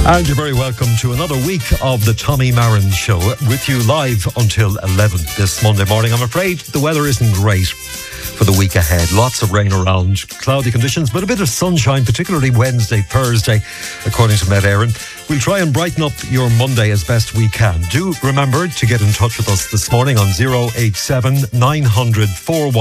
And you're very welcome to another week of the Tommy Marin Show, with you live until 11 this Monday morning. I'm afraid the weather isn't great for the week ahead. Lots of rain around, cloudy conditions, but a bit of sunshine, particularly Wednesday, Thursday, according to Met Éireann. We'll try and brighten up your Monday as best we can. Do remember to get in touch with us this morning on 087 900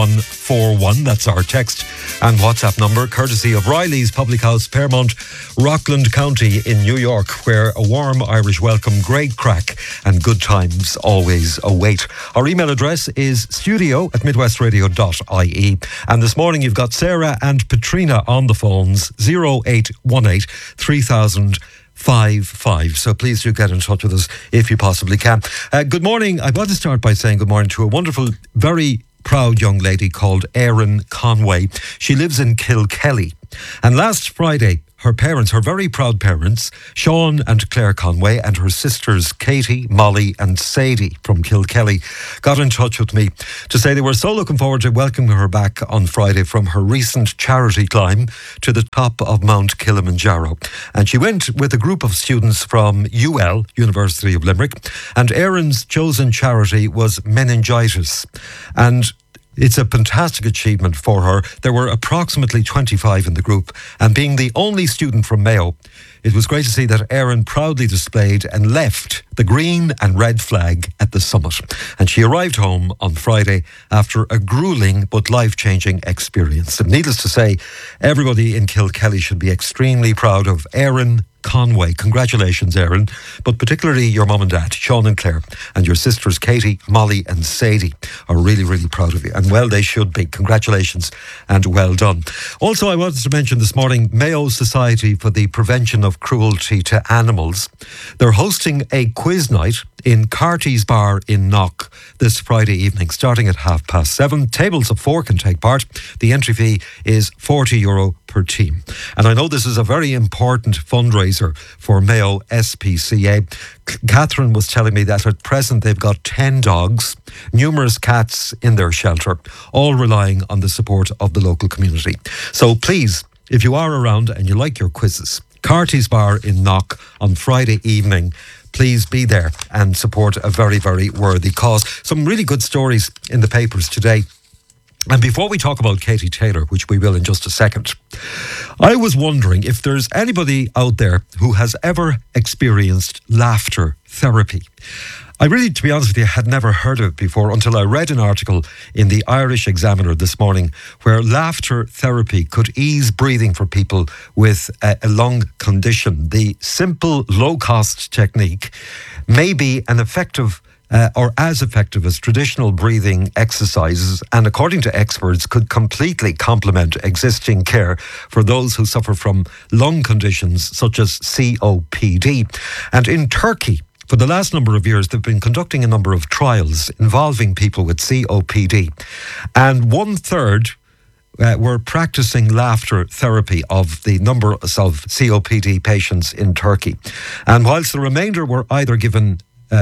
4141. That's our text and WhatsApp number, courtesy of Riley's Public House, Fairmont, Rockland County in New York, where a warm Irish welcome, great crack and good times always await. Our email address is studio@midwestradio.ie. And this morning you've got Sarah and Patrina on the phones, 0818 3000 55. So please do get in touch with us if you possibly can. Good morning. I want to start by saying good morning to a wonderful, very proud young lady called Erin Conway. She lives in Kilkelly. And last Friday, her parents, her very proud parents, Sean and Claire Conway, and her sisters Katie, Molly and Sadie from Kilkelly, got in touch with me to say they were so looking forward to welcoming her back on Friday from her recent charity climb to the top of Mount Kilimanjaro. And she went with a group of students from UL, University of Limerick, and Erin's chosen charity was meningitis. And it's a fantastic achievement for her. There were approximately 25 in the group, and being the only student from Mayo, it was great to see that Erin proudly displayed and left the green and red flag at the summit. And she arrived home on Friday after a gruelling but life-changing experience. And needless to say, everybody in Kilkelly should be extremely proud of Erin Conway. Congratulations, Erin, but particularly your mum and dad, Sean and Claire, and your sisters Katie, Molly and Sadie are really, really proud of you. And well, they should be. Congratulations and well done. Also, I wanted to mention this morning, Mayo Society for the Prevention of Cruelty to Animals. They're hosting a quiz night in Carty's Bar in Knock this Friday evening, starting at £7:30. Tables of 4 can take part. The entry fee is €40 per team. And I know this is a very important fundraiser for Mayo SPCA. Catherine was telling me that at present they've got 10 dogs, numerous cats in their shelter, all relying on the support of the local community. So please, if you are around and you like your quizzes, Carty's Bar in Knock on Friday evening, please be there and support a very, very worthy cause. Some really good stories in the papers today. And before we talk about Katie Taylor, which we will in just a second, I was wondering if there's anybody out there who has ever experienced laughter therapy. I really, to be honest with you, had never heard of it before until I read an article in the Irish Examiner this morning where laughter therapy could ease breathing for people with a lung condition. The simple, low-cost technique may be an effective or as effective as traditional breathing exercises, and according to experts could completely complement existing care for those who suffer from lung conditions such as COPD. And in Turkey, for the last number of years, they've been conducting a number of trials involving people with COPD. And 1/3 were practicing laughter therapy of the number of COPD patients in Turkey. And whilst the remainder were either given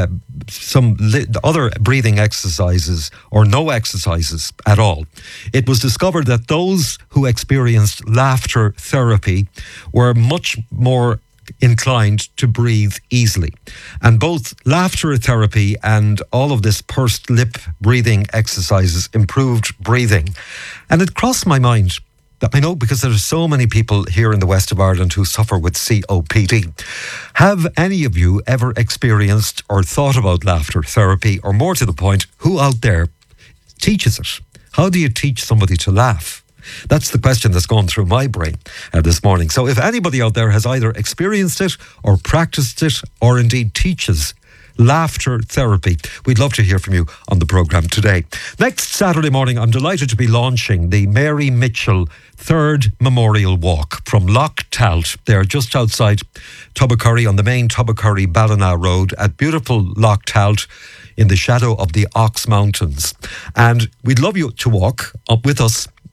some other breathing exercises or no exercises at all, it was discovered that those who experienced laughter therapy were much more inclined to breathe easily. And both laughter therapy and all of this pursed lip breathing exercises improved breathing. And it crossed my mind that, I know, because there are so many people here in the west of Ireland who suffer with COPD. Have any of you ever experienced or thought about laughter therapy? Or more to the point, who out there teaches it? How do you teach somebody to laugh? That's the question that's gone through my brain this morning. So if anybody out there has either experienced it or practiced it or indeed teaches laughter therapy, we'd love to hear from you on the programme today. Next Saturday morning, I'm delighted to be launching the Mary Mitchell 3rd Memorial Walk from Loch Talt. They're just outside Tubbacurry on the main Tubbacurry-Ballina Road at beautiful Loch Talt in the shadow of the Ox Mountains. And we'd love you to walk up with us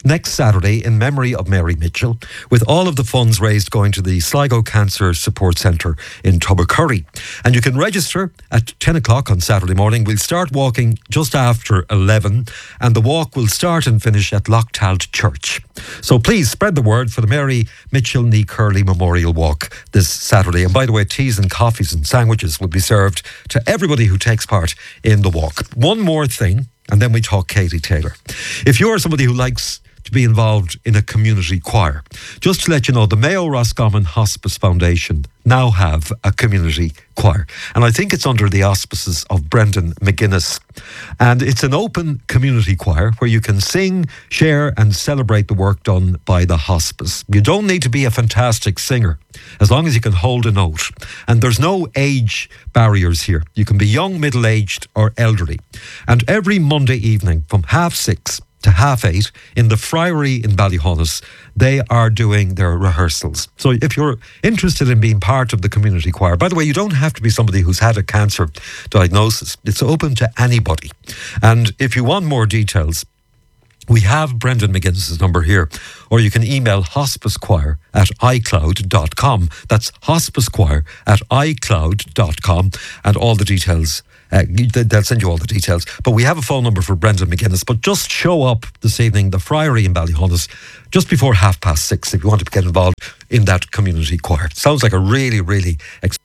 next Saturday in memory of Mary Mitchell, with all of the funds raised going to the Sligo Cancer Support Centre in Tubbercurry. And you can register at 10 o'clock on Saturday morning. We'll start walking just after 11, and the walk will start and finish at Lochtalt Church. So please spread the word for the Mary Mitchell Ní Curley Memorial Walk this Saturday. And by the way, teas and coffees and sandwiches will be served to everybody who takes part in the walk. One more thing, and then we talk Katie Taylor. If you're somebody who likes to be involved in a community choir, just to let you know, the Mayo Roscommon Hospice Foundation now have a community choir, and I think it's under the auspices of Brendan McGuinness, and it's an open community choir where you can sing, share and celebrate the work done by the hospice. You don't need to be a fantastic singer as long as you can hold a note, and there's no age barriers here. You can be young, middle-aged or elderly, and every Monday evening from 6:30 to 8:30 in the Friary in Ballyhonus, they are doing their rehearsals. So if you're interested in being part of the community choir, by the way, you don't have to be somebody who's had a cancer diagnosis. It's open to anybody. And if you want more details, we have Brendan McGuinness's number here, or you can email hospicechoir@icloud.com. That's hospicechoir@icloud.com, and all the details. They'll send you all the details. But we have a phone number for Brendan McGuinness. But just show up this evening, the Friary in Ballyhonus, just before 6:30 if you want to get involved in that community choir. Sounds like a really, really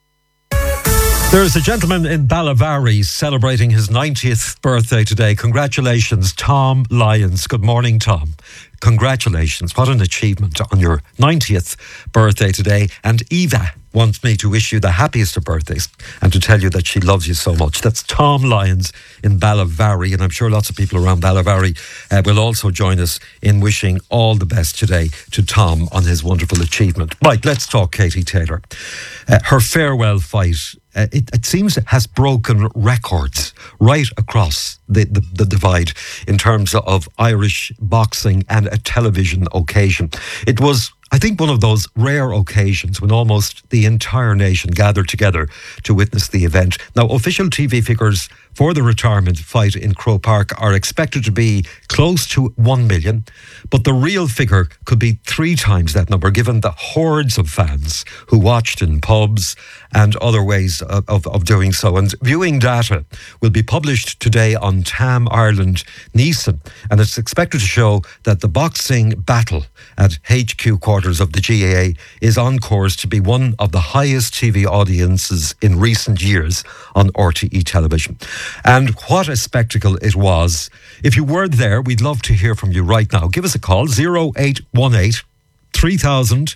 There's a gentleman in Ballyvary celebrating his 90th birthday today. Congratulations, Tom Lyons. Good morning, Tom. Congratulations. What an achievement on your 90th birthday today. And Eva wants me to wish you the happiest of birthdays and to tell you that she loves you so much. That's Tom Lyons in Ballyvary, and I'm sure lots of people around Ballyvary will also join us in wishing all the best today to Tom on his wonderful achievement. Right, let's talk Katie Taylor. Her farewell fight, it seems it has broken records right across the divide in terms of Irish boxing and a television occasion. It was, I think, one of those rare occasions when almost the entire nation gathered together to witness the event. Now, official TV figures for the retirement fight in Croke Park are expected to be close to 1 million, but the real figure could be 3 times that number, given the hordes of fans who watched in pubs and other ways of doing so. And viewing data will be published today on Tam Ireland Neeson, and it's expected to show that the boxing battle at HQ quarters of the GAA is on course to be one of the highest TV audiences in recent years on RTE television. And what a spectacle it was. If you were there, we'd love to hear from you right now. Give us a call, 0818 3000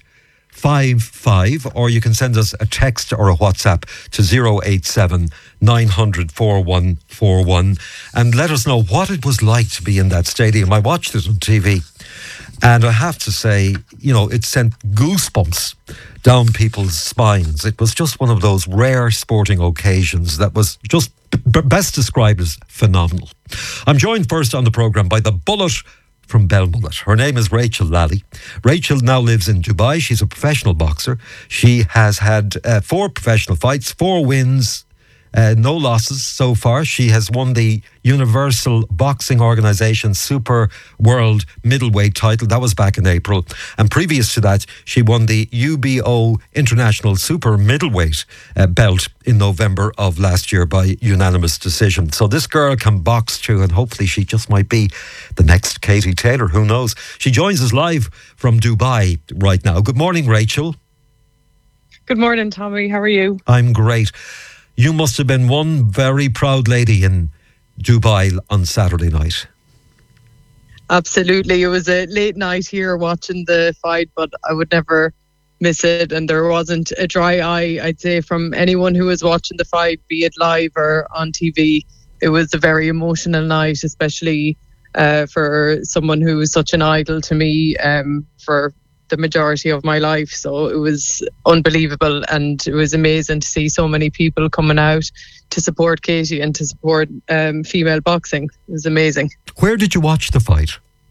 55, or you can send us a text or a WhatsApp to 087 900 4141 and let us know what it was like to be in that stadium. I watched it on TV, and I have to say, you know, it sent goosebumps down people's spines. It was just one of those rare sporting occasions that was just best described as phenomenal. I'm joined first on the programme by the Bullet from Belmullet. Her name is Rachel Lally. Rachel now lives in Dubai. She's a professional boxer. She has had 4 professional fights, 4 wins, no losses so far. She has won the Universal Boxing Organisation Super World Middleweight title. That was back in April. And previous to that, she won the UBO International Super Middleweight belt in November of last year by unanimous decision. So this girl can box too, and hopefully she just might be the next Katie Taylor. Who knows? She joins us live from Dubai right now. Good morning, Rachel. Good morning, Tommy. How are you? I'm great. You must have been one very proud lady in Dubai on Saturday night. Absolutely. It was a late night here watching the fight, but I would never miss it. And there wasn't a dry eye, I'd say, from anyone who was watching the fight, be it live or on TV. It was a very emotional night, especially for someone who was such an idol to me for the majority of my life. So it was unbelievable, and it was amazing to see so many people coming out to support Katie and to support female boxing. It was amazing. Where did you watch the fight?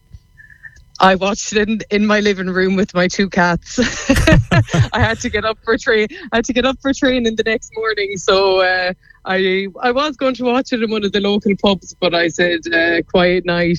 I watched it in my living room with my 2 cats. I had to get up for training the next morning, so I was going to watch it in one of the local pubs, but I said quiet night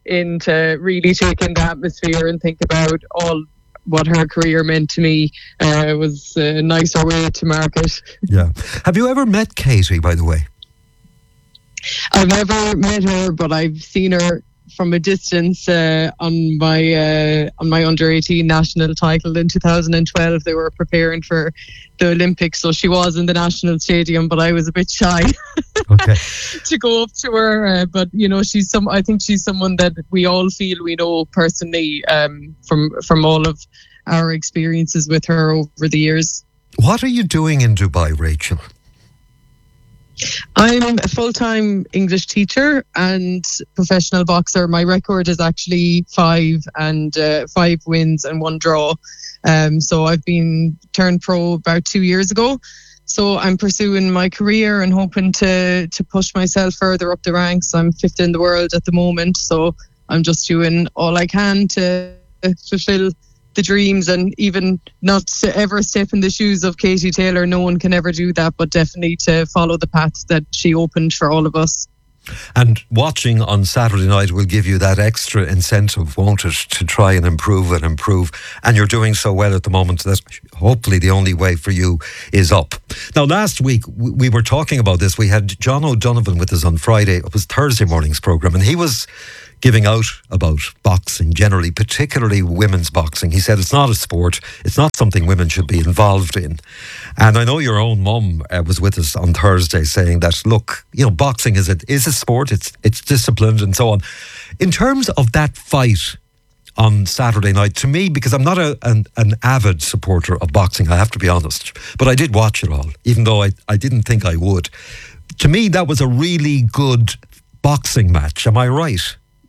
in to really take in the atmosphere and think about all what her career meant to me. Was a nicer way to market. Yeah. Have you ever met Katie, by the way? I've never met her, but I've seen her from a distance on my under 18 national title in 2012. They were preparing for the Olympics, so she was in the national stadium, but I was a bit shy Okay. to go up to her. But you know, I think she's someone that we all feel we know personally from all of our experiences with her over the years. What are you doing in Dubai, Rachel? I'm a full-time English teacher and professional boxer. My record is actually 5 wins and 1 draw. So I've been turned pro about 2 years ago. So I'm pursuing my career and hoping to push myself further up the ranks. I'm 5th in the world at the moment, so I'm just doing all I can to fulfill the dreams, and even not to ever step in the shoes of Katie Taylor. No one can ever do that, but definitely to follow the path that she opened for all of us. And watching on Saturday night will give you that extra incentive, won't it, to try and improve and improve. And you're doing so well at the moment that hopefully the only way for you is up. Now, last week we were talking about this. We had John O'Donovan with us on Friday. It was Thursday morning's programme, and he was giving out about boxing generally, particularly women's boxing. He said it's not a sport. It's not something women should be involved in. And I know your own mum was with us on Thursday saying that, look, you know, boxing is a sport. It's disciplined and so on. In terms of that fight on Saturday night, to me, because I'm not an avid supporter of boxing, I have to be honest, but I did watch it all, even though I didn't think I would. To me, that was a really good boxing match. Am I right?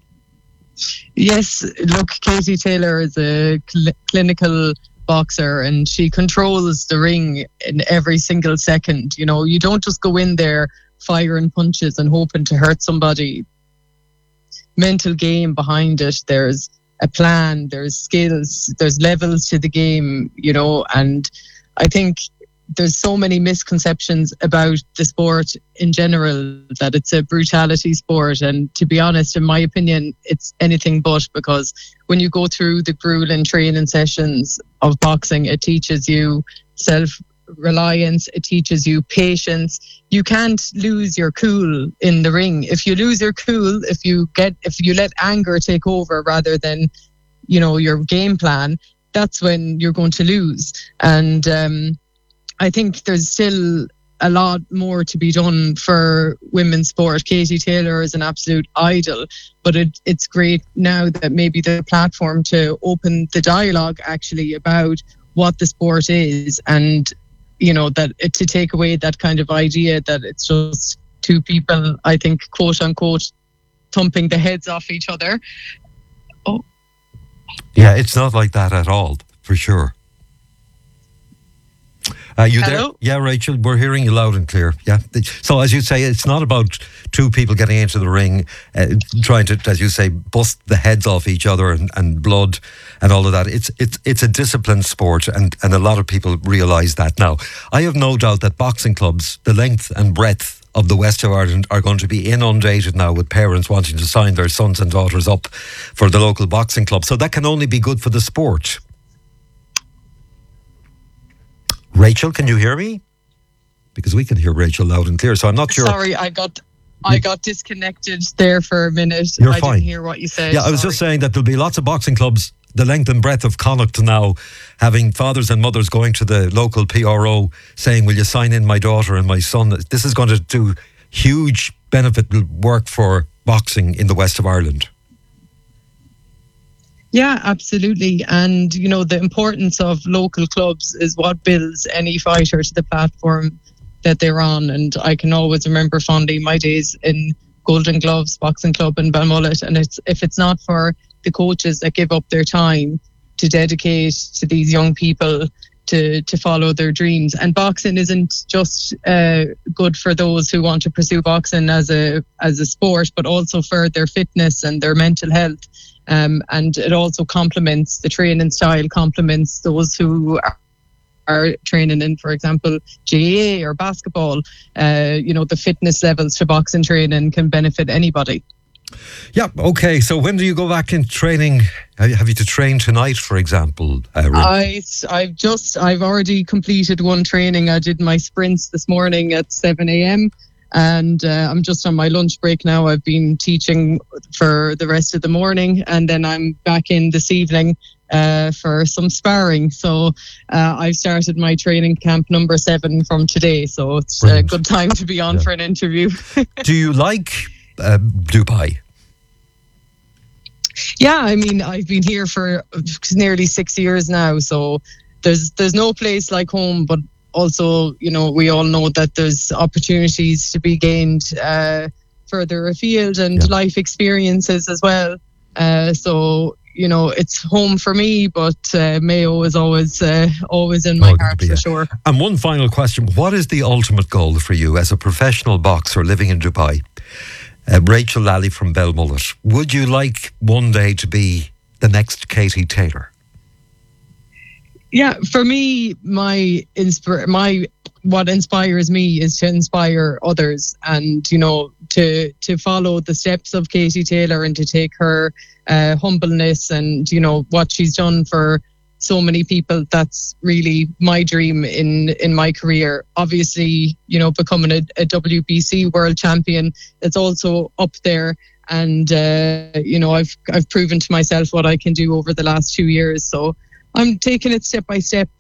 Yes, look, Katie Taylor is a clinical boxer, and she controls the ring in every single second. You know, you don't just go in there firing punches and hoping to hurt somebody. Mental game behind it. There's a plan, there's skills, there's levels to the game, you know, and I think there's so many misconceptions about the sport in general that it's a brutality sport. And to be honest, in my opinion, it's anything but, because when you go through the grueling training sessions of boxing, it teaches you self-reliance, it teaches you patience. You can't lose your cool in the ring. If you lose your cool, if you let anger take over rather than, you know, your game plan, that's when you're going to lose. And I think there's still a lot more to be done for women's sport. Katie Taylor is an absolute idol, but it's great now that maybe the platform to open the dialogue actually about what the sport is, and, you know, that to take away that kind of idea that it's just two people, I think, quote unquote, thumping the heads off each other. Oh. Yeah, it's not like that at all, for sure. You Hello? there? Yeah, Rachel, we're hearing you loud and clear. Yeah. So as you say, it's not about two people getting into the ring, trying to, as you say, bust the heads off each other and blood and all of that. It's a disciplined sport, and a lot of people realise that now. I have no doubt that boxing clubs, the length and breadth of the west of Ireland, are going to be inundated now with parents wanting to sign their sons and daughters up for the local boxing club. So that can only be good for the sport. Rachel, can you hear me? Because we can hear Rachel loud and clear, so I'm not sure. Sorry, I got disconnected there for a minute. You're I fine. Didn't hear what you said. Yeah, I was just saying that there'll be lots of boxing clubs, the length and breadth of Connacht now, having fathers and mothers going to the local PRO saying, will you sign in my daughter and my son? This is going to do huge benefit work for boxing in the west of Ireland. Yeah, absolutely. And, you know, the importance of local clubs is what builds any fighter to the platform that they're on. And I can always remember fondly my days in Golden Gloves Boxing Club in Balmullet. And if it's not for the coaches that give up their time to dedicate to these young people to follow their dreams. And boxing isn't just good for those who want to pursue boxing as a sport, but also for their fitness and their mental health. And it also complements the training style, complements those who are training in, for example, GAA or basketball. You know, the fitness levels for boxing training can benefit anybody. Yeah, okay. So when do you go back in training? Have you to train tonight, for example? I've already completed one training. I did my sprints this morning at 7 a.m. and I'm just on my lunch break now. I've been teaching for the rest of the morning, and then I'm back in this evening for some sparring. So I've started my training camp number 7 from today. So it's a good time to be on for an interview. Do you like Dubai? Yeah, I mean, I've been here for nearly 6 years now, so there's no place like home, but also, you know, we all know that there's opportunities to be gained further afield and life experiences as well. So, you know, it's home for me, but Mayo is always in my heart for sure. And one final question. What is the ultimate goal for you as a professional boxer living in Dubai? Rachel Lally from Belmullet. Would you like one day to be the next Katie Taylor? Yeah, for me, what inspires me is to inspire others, and, you know, to follow the steps of Katie Taylor and to take her humbleness and, you know, what she's done for so many people. That's really my dream in my career. Obviously, you know, becoming a WBC world champion, it's also up there. And, you know, I've proven to myself what I can do over the last 2 years. So I'm taking it step by step.